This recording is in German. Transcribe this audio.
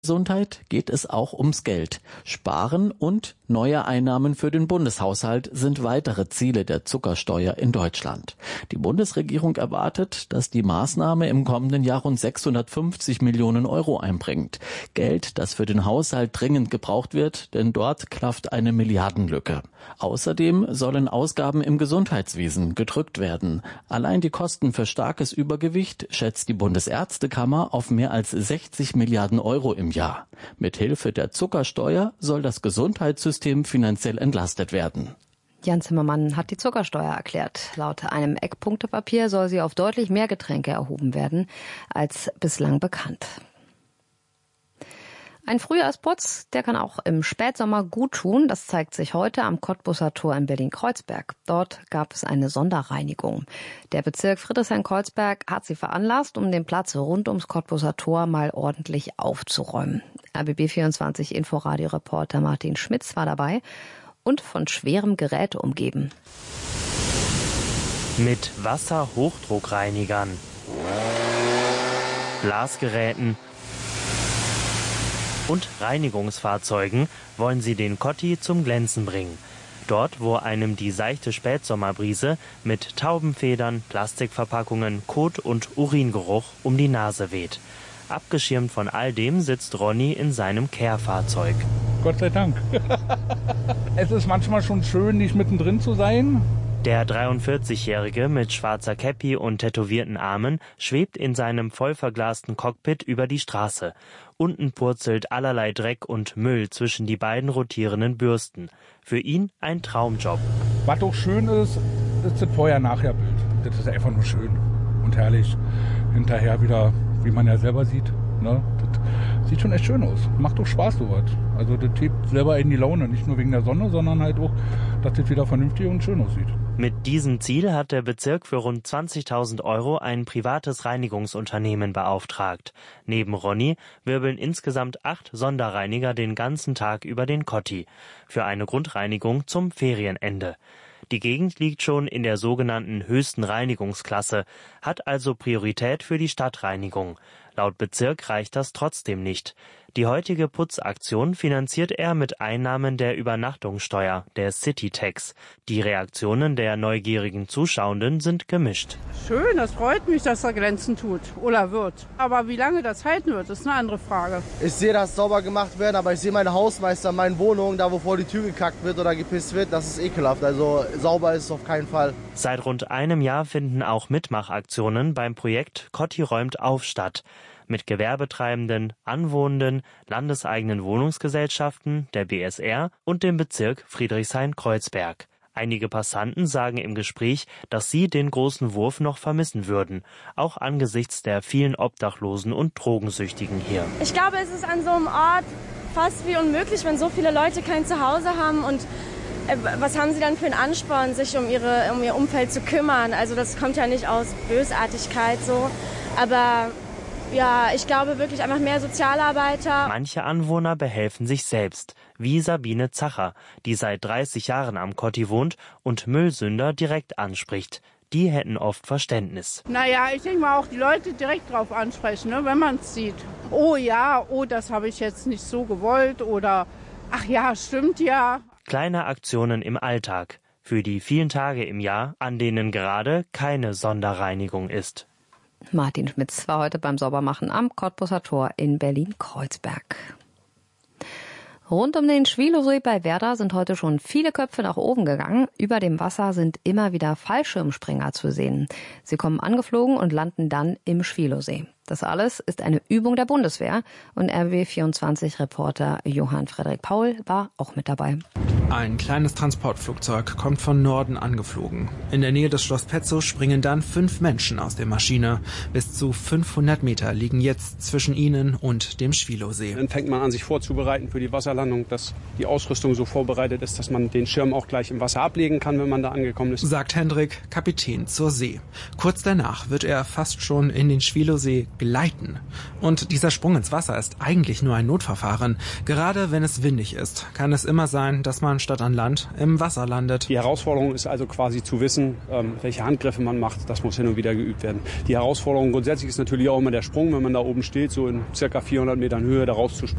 Gesundheit geht es auch ums Geld. Sparen und neue Einnahmen für den Bundeshaushalt sind weitere Ziele der Zuckersteuer in Deutschland. Die Bundesregierung erwartet, dass die Maßnahme im kommenden Jahr rund 650 Millionen Euro einbringt. Geld, das für den Haushalt dringend gebraucht wird, denn dort klafft eine Milliardenlücke. Außerdem sollen Ausgaben im Gesundheitswesen gedrückt werden. Allein die Kosten für starkes Übergewicht schätzt die Bundesärztekammer auf mehr als 60 Milliarden Euro im Jahr. Mit Hilfe der Zuckersteuer soll das Gesundheitssystem finanziell entlastet werden. Jan Zimmermann hat die Zuckersteuer erklärt. Laut einem Eckpunktepapier soll sie auf deutlich mehr Getränke erhoben werden als bislang bekannt. Ein Frühjahrsputz, der kann auch im Spätsommer gut tun. Das zeigt sich heute am Kottbusser Tor in Berlin-Kreuzberg. Dort gab es eine Sonderreinigung. Der Bezirk Friedrichshain-Kreuzberg hat sie veranlasst, um den Platz rund ums Kottbusser Tor mal ordentlich aufzuräumen. RBB24 Inforadio-Reporter Martin Schmitz war dabei und von schwerem Gerät umgeben. Mit Wasserhochdruckreinigern, Blasgeräten und Reinigungsfahrzeugen wollen sie den Kotti zum Glänzen bringen. Dort, wo einem die seichte Spätsommerbrise mit Taubenfedern, Plastikverpackungen, Kot- und Uringeruch um die Nase weht. Abgeschirmt von all dem sitzt Ronny in seinem Care-Fahrzeug. Gott sei Dank. Es ist manchmal schon schön, nicht mittendrin zu sein. Der 43-Jährige mit schwarzer Käppi und tätowierten Armen schwebt in seinem vollverglasten Cockpit über die Straße. Unten purzelt allerlei Dreck und Müll zwischen die beiden rotierenden Bürsten. Für ihn ein Traumjob. Was doch schön ist das Vorher-Nachher-Bild. Das ist einfach nur schön und herrlich. Hinterher wieder, wie man ja selber sieht, ne? Das sieht schon echt schön aus. Macht doch Spaß sowas. Also das hebt selber in die Laune. Nicht nur wegen der Sonne, sondern halt auch, dass das wieder vernünftig und schön aussieht. Mit diesem Ziel hat der Bezirk für rund 20.000 Euro ein privates Reinigungsunternehmen beauftragt. Neben Ronny wirbeln insgesamt 8 Sonderreiniger den ganzen Tag über den Kotti. Für eine Grundreinigung zum Ferienende. Die Gegend liegt schon in der sogenannten höchsten Reinigungsklasse, hat also Priorität für die Stadtreinigung. Laut Bezirk reicht das trotzdem nicht. Die heutige Putzaktion finanziert er mit Einnahmen der Übernachtungssteuer, der City-Tax. Die Reaktionen der neugierigen Zuschauenden sind gemischt. Schön, das freut mich, dass er glänzen tut oder wird. Aber wie lange das halten wird, ist eine andere Frage. Ich sehe, dass sauber gemacht werden, aber ich sehe meine Hausmeister, meine Wohnung, da wo vor die Tür gekackt wird oder gepisst wird, das ist ekelhaft. Also sauber ist es auf keinen Fall. Seit rund einem Jahr finden auch Mitmachaktionen beim Projekt Kotti räumt auf statt. Mit Gewerbetreibenden, Anwohnenden, landeseigenen Wohnungsgesellschaften, der BSR und dem Bezirk Friedrichshain-Kreuzberg. Einige Passanten sagen im Gespräch, dass sie den großen Wurf noch vermissen würden, auch angesichts der vielen Obdachlosen und Drogensüchtigen hier. Ich glaube, es ist an so einem Ort fast wie unmöglich, wenn so viele Leute kein Zuhause haben. Und was haben sie dann für einen Ansporn, sich um ihr Umfeld zu kümmern? Also das kommt ja nicht aus Bösartigkeit so, aber ja, ich glaube wirklich einfach mehr Sozialarbeiter. Manche Anwohner behelfen sich selbst, wie Sabine Zacher, die seit 30 Jahren am Kotti wohnt und Müllsünder direkt anspricht. Die hätten oft Verständnis. Naja, ich denke mal auch die Leute direkt drauf ansprechen, ne, wenn man es sieht. Oh ja, oh, das habe ich jetzt nicht so gewollt oder ach ja, stimmt ja. Kleine Aktionen im Alltag, für die vielen Tage im Jahr, an denen gerade keine Sonderreinigung ist. Martin Schmitz war heute beim Saubermachen am Kottbusser Tor in Berlin-Kreuzberg. Rund um den Schwielowsee bei Werder sind heute schon viele Köpfe nach oben gegangen. Über dem Wasser sind immer wieder Fallschirmspringer zu sehen. Sie kommen angeflogen und landen dann im Schwielowsee. Das alles ist eine Übung der Bundeswehr und RBB24-Reporter Johann Frederik Paul war auch mit dabei. Ein kleines Transportflugzeug kommt von Norden angeflogen. In der Nähe des Schloss Petzow springen dann 5 Menschen aus der Maschine. Bis zu 500 Meter liegen jetzt zwischen ihnen und dem Schwielowsee. Dann fängt man an, sich vorzubereiten für die Wasserlandung, dass die Ausrüstung so vorbereitet ist, dass man den Schirm auch gleich im Wasser ablegen kann, wenn man da angekommen ist. Sagt Hendrik, Kapitän zur See. Kurz danach wird er fast schon in den Schwielowsee gleiten. Und dieser Sprung ins Wasser ist eigentlich nur ein Notverfahren. Gerade wenn es windig ist, kann es immer sein, dass man anstatt an Land im Wasser landet. Die Herausforderung ist also quasi zu wissen, welche Handgriffe man macht. Das muss hin und wieder geübt werden. Die Herausforderung grundsätzlich ist natürlich auch immer der Sprung, wenn man da oben steht, so in ca. 400 Metern Höhe da rauszuspringen.